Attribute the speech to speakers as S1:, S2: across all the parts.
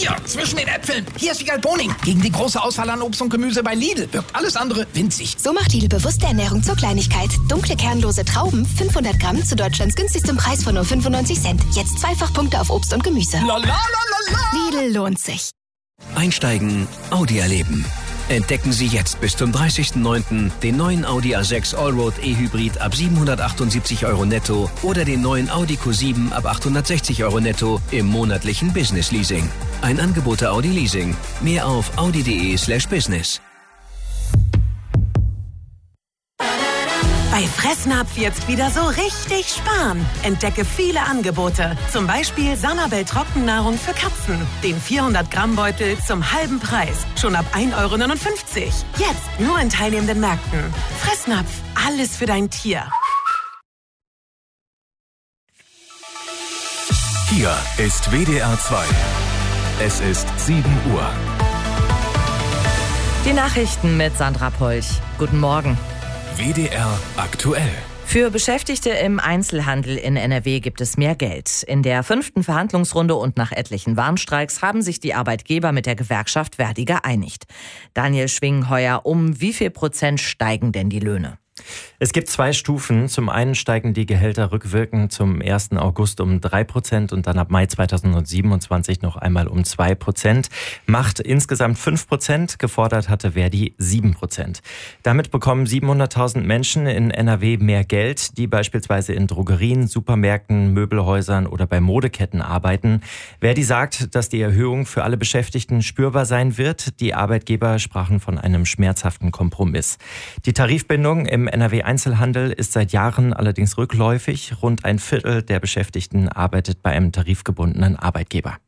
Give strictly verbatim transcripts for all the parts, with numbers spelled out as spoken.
S1: Hier, zwischen den Äpfeln. Hier ist Wiegald Boning. Gegen die große Auswahl an Obst und Gemüse bei Lidl wirkt alles andere winzig.
S2: So macht Lidl bewusste Ernährung zur Kleinigkeit. Dunkle, kernlose Trauben, fünfhundert Gramm zu Deutschlands günstigstem Preis von nur fünfundneunzig Cent. Jetzt zweifach Punkte auf Obst und Gemüse.
S1: La, la, la, la, la.
S2: Lidl lohnt sich.
S3: Einsteigen, Audi erleben. Entdecken Sie jetzt bis zum dreißigsten neunten den neuen Audi A sechs Allroad E-Hybrid ab siebenhundertachtundsiebzig Euro netto oder den neuen Audi Q sieben ab achthundertsechzig Euro netto im monatlichen Business Leasing. Ein Angebot der Audi Leasing. Mehr auf audi.de slash business.
S4: Bei Fressnapf jetzt wieder so richtig sparen. Entdecke viele Angebote. Zum Beispiel Sanabel Trockennahrung für Katzen. Den vierhundert Gramm Beutel zum halben Preis. Schon ab ein Euro neunundfünfzig. Jetzt nur in teilnehmenden Märkten. Fressnapf. Alles für dein Tier.
S5: Hier ist W D R zwei. Es ist sieben Uhr.
S6: Die Nachrichten mit Sandra Polch. Guten Morgen.
S5: W D R aktuell.
S6: Für Beschäftigte im Einzelhandel in N R W gibt es mehr Geld. In der fünften Verhandlungsrunde und nach etlichen Warnstreiks haben sich die Arbeitgeber mit der Gewerkschaft Verdi geeinigt. Daniel Schwingheuer, um wie viel Prozent steigen denn die Löhne?
S7: Es gibt zwei Stufen. Zum einen steigen die Gehälter rückwirkend zum ersten August um drei Prozent und dann ab Mai zweitausendsiebenundzwanzig noch einmal um zwei Prozent. Macht insgesamt fünf Prozent. Gefordert hatte Verdi sieben Prozent. Damit bekommen siebenhunderttausend Menschen in N R W mehr Geld, die beispielsweise in Drogerien, Supermärkten, Möbelhäusern oder bei Modeketten arbeiten. Verdi sagt, dass die Erhöhung für alle Beschäftigten spürbar sein wird. Die Arbeitgeber sprachen von einem schmerzhaften Kompromiss. Die Tarifbindung im N R W-Einzelhandel ist seit Jahren allerdings rückläufig. Rund ein Viertel der Beschäftigten arbeitet bei einem tarifgebundenen Arbeitgeber.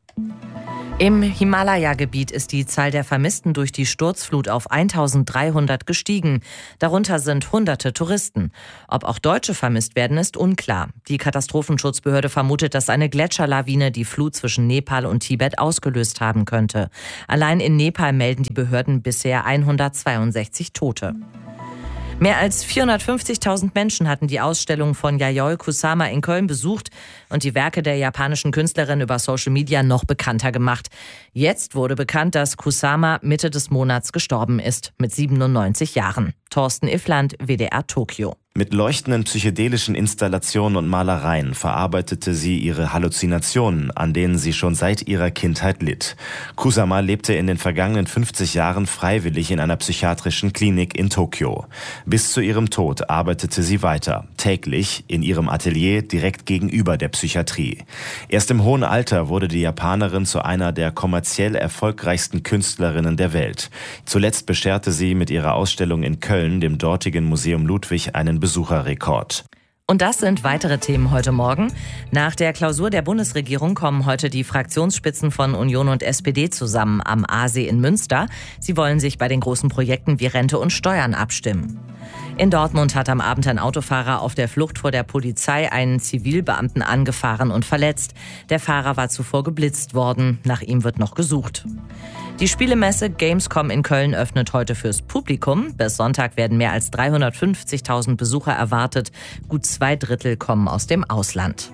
S6: Im Himalaya-Gebiet ist die Zahl der Vermissten durch die Sturzflut auf eintausenddreihundert gestiegen. Darunter sind hunderte Touristen. Ob auch Deutsche vermisst werden, ist unklar. Die Katastrophenschutzbehörde vermutet, dass eine Gletscherlawine die Flut zwischen Nepal und Tibet ausgelöst haben könnte. Allein in Nepal melden die Behörden bisher hundertzweiundsechzig Tote. Mehr als vierhundertfünfzigtausend Menschen hatten die Ausstellung von Yayoi Kusama in Köln besucht und die Werke der japanischen Künstlerin über Social Media noch bekannter gemacht. Jetzt wurde bekannt, dass Kusama Mitte des Monats gestorben ist, mit siebenundneunzig Jahren. Thorsten Iffland, W D R Tokio.
S8: Mit leuchtenden psychedelischen Installationen und Malereien verarbeitete sie ihre Halluzinationen, an denen sie schon seit ihrer Kindheit litt. Kusama lebte in den vergangenen fünfzig Jahren freiwillig in einer psychiatrischen Klinik in Tokio. Bis zu ihrem Tod arbeitete sie weiter, täglich in ihrem Atelier direkt gegenüber der Psychiatrie. Erst im hohen Alter wurde die Japanerin zu einer der kommerziell erfolgreichsten Künstlerinnen der Welt. Zuletzt bescherte sie mit ihrer Ausstellung in Köln, dem dortigen Museum Ludwig, einen Besucherrekord.
S6: Und das sind weitere Themen heute Morgen. Nach der Klausur der Bundesregierung kommen heute die Fraktionsspitzen von Union und S P D zusammen am Aasee in Münster. Sie wollen sich bei den großen Projekten wie Rente und Steuern abstimmen. In Dortmund hat am Abend ein Autofahrer auf der Flucht vor der Polizei einen Zivilbeamten angefahren und verletzt. Der Fahrer war zuvor geblitzt worden. Nach ihm wird noch gesucht. Die Spielemesse Gamescom in Köln öffnet heute fürs Publikum. Bis Sonntag werden mehr als dreihundertfünfzigtausend Besucher erwartet. Gut zwei Drittel kommen aus dem Ausland.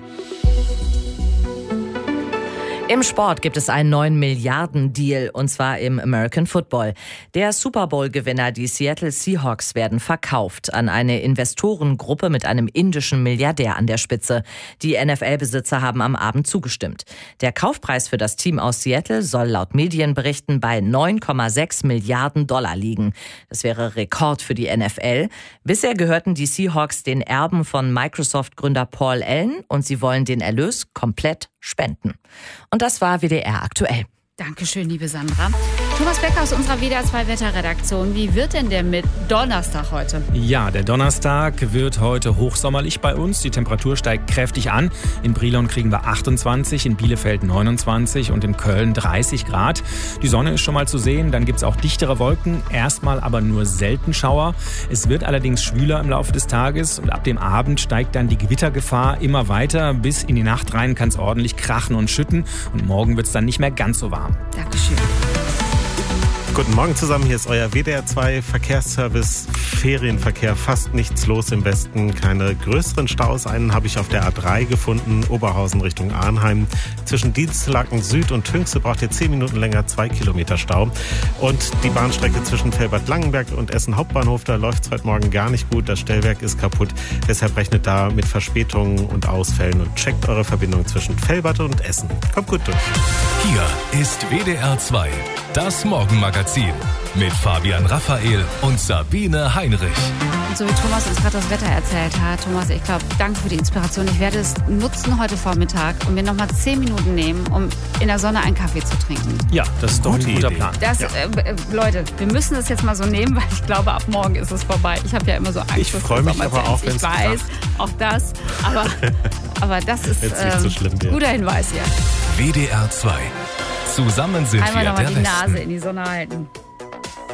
S6: Im Sport gibt es einen neuen Milliarden-Deal, und zwar im American Football. Der Super Bowl-Gewinner, die Seattle Seahawks, werden verkauft an eine Investorengruppe mit einem indischen Milliardär an der Spitze. Die N F L-Besitzer haben am Abend zugestimmt. Der Kaufpreis für das Team aus Seattle soll laut Medienberichten bei neun Komma sechs Milliarden Dollar liegen. Das wäre Rekord für die N F L. Bisher gehörten die Seahawks den Erben von Microsoft-Gründer Paul Allen und sie wollen den Erlös komplett spenden. Und das war W D R aktuell.
S9: Dankeschön, liebe Sandra. Thomas Becker aus unserer W D R zwei Wetterredaktion. Wie wird denn der mit Donnerstag heute?
S10: Ja, der Donnerstag wird heute hochsommerlich bei uns. Die Temperatur steigt kräftig an. In Brilon kriegen wir achtundzwanzig, in Bielefeld neunundzwanzig und in Köln dreißig Grad. Die Sonne ist schon mal zu sehen. Dann gibt es auch dichtere Wolken. Erstmal aber nur selten Schauer. Es wird allerdings schwüler im Laufe des Tages. Und ab dem Abend steigt dann die Gewittergefahr immer weiter. Bis in die Nacht rein kann es ordentlich krachen und schütten. Und morgen wird es dann nicht mehr ganz so warm.
S9: Dankeschön.
S11: Guten Morgen zusammen, hier ist euer W D R zwei Verkehrsservice. Ferienverkehr, fast nichts los im Westen, keine größeren Staus. Einen habe ich auf der A drei gefunden, Oberhausen Richtung Arnheim. Zwischen Dienstlaken Süd und Hünxe braucht ihr zehn Minuten länger, zwei Kilometer Stau. Und die Bahnstrecke zwischen Velbert-Langenberg und Essen Hauptbahnhof, da läuft es heute Morgen gar nicht gut. Das Stellwerk ist kaputt, deshalb rechnet da mit Verspätungen und Ausfällen und checkt eure Verbindung zwischen Velbert und Essen. Kommt gut durch.
S5: Hier ist W D R zwei, das Morgenmagazin mit Fabian Raphael und Sabine Heinrich.
S9: Und so wie Thomas uns gerade das Wetter erzählt hat, Thomas, ich glaube, danke für die Inspiration. Ich werde es nutzen heute Vormittag und mir nochmal zehn Minuten nehmen, um in der Sonne einen Kaffee zu trinken.
S10: Ja, das ist doch ein guter Plan.
S9: Das,
S10: ja.
S9: äh, Leute, wir müssen das jetzt mal so nehmen, weil ich glaube, ab morgen ist es vorbei. Ich habe ja immer so Angst.
S11: Ich freue mich aber auch, wenn es
S9: Ich weiß, auch das, aber, aber das ist ein
S11: so schlimm
S9: guter Hinweis hier.
S5: W D R zwei. Zusammen sind
S9: Einmal
S5: wir
S9: nochmal
S5: der
S9: die
S5: Westen.
S9: Nase in die Sonne halten.